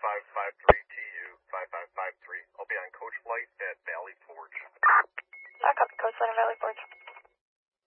5553 TU 5553. I'll be on coach flight at Valley Forge. I copy, coach flight at Valley Forge.